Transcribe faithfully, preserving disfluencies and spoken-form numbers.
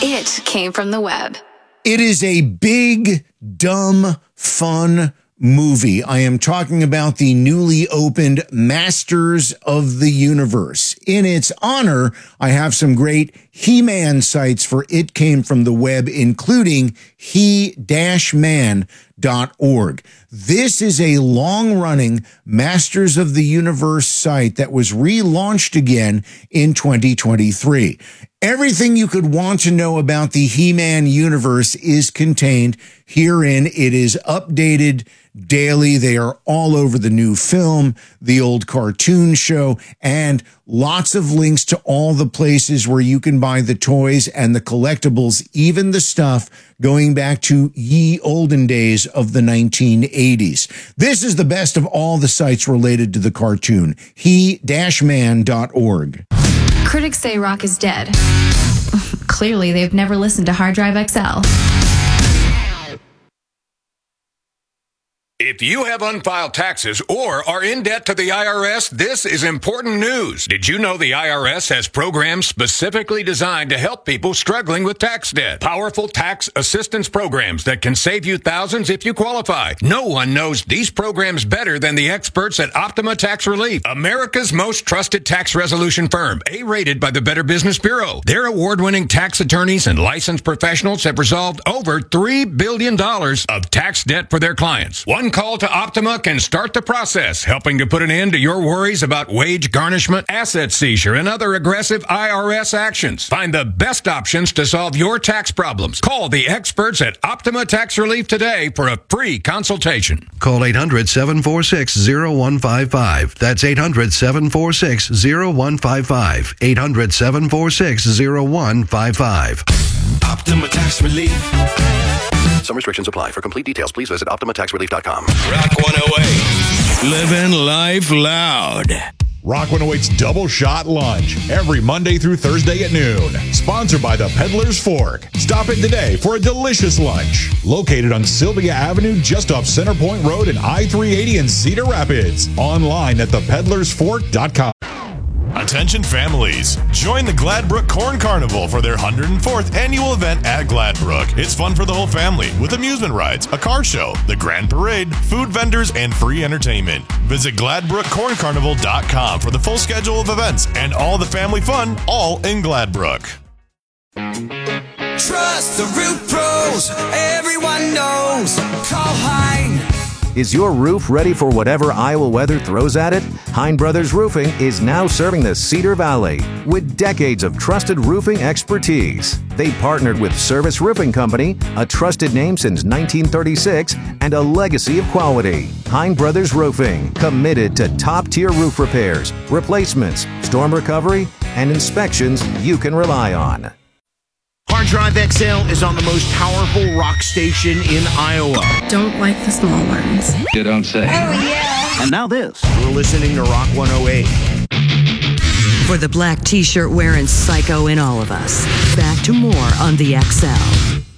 It came from the web. It is a big, dumb, fun movie. I am talking about the newly opened Masters of the Universe. In its honor, I have some great He-Man sites for It Came From the Web, including he dash man dot org. This is a long-running Masters of the Universe site that was relaunched again in twenty twenty-three. Everything you could want to know about the He-Man universe is contained herein. It is updated daily. They are all over the new film, the old cartoon show, and lots of links to all the places where you can buy the toys and the collectibles, even the stuff going back to ye olden days of the nineteen eighties. This is the best of all the sites related to the cartoon, he dash man dot org. Critics say rock is dead. Clearly, they've never listened to Hard Drive X L. If you have unfiled taxes or are in debt to the I R S, this is important news. Did you know the I R S has programs specifically designed to help people struggling with tax debt? Powerful tax assistance programs that can save you thousands if you qualify. No one knows these programs better than the experts at Optima Tax Relief, America's most trusted tax resolution firm, A-rated by the Better Business Bureau. Their award-winning tax attorneys and licensed professionals have resolved over three billion dollars of tax debt for their clients. One call to Optima can start the process, helping to put an end to your worries about wage garnishment, asset seizure, and other aggressive I R S actions. Find the best options to solve your tax problems. Call the experts at Optima Tax Relief today for a free consultation. Call eight hundred, seven four six, zero one five five. That's eight hundred, seven four six, zero one five five. eight hundred, seven four six, zero one five five. Optima Tax Relief. Some restrictions apply. For complete details, please visit optima tax relief dot com. Rock one oh eight. Living life loud. Rock one oh eight's Double Shot Lunch, every Monday through Thursday at noon. Sponsored by the Peddler's Fork. Stop in today for a delicious lunch. Located on Sylvia Avenue, just off Center Point Road and I three eighty in Cedar Rapids. Online at the peddlers fork dot com. Attention families, join the Gladbrook Corn Carnival for their one hundred fourth annual event at Gladbrook. It's fun for the whole family with amusement rides, a car show, the grand parade, food vendors, and free entertainment. Visit gladbrook corn carnival dot com for the full schedule of events and all the family fun, all in Gladbrook. Trust the roof pros, everyone knows. Call Hein. Is your roof ready for whatever Iowa weather throws at it? Hein Brothers Roofing is now serving the Cedar Valley with decades of trusted roofing expertise. They partnered with Service Roofing Company, a trusted name since nineteen thirty-six, and a legacy of quality. Hein Brothers Roofing, committed to top-tier roof repairs, replacements, storm recovery, and inspections you can rely on. Hard Drive X L is on the most powerful rock station in Iowa. Don't like the small ones. You don't say. Oh, yeah. And now this. We're listening to Rock one oh eight. For the black t-shirt wearing psycho in all of us. Back to more on the X L.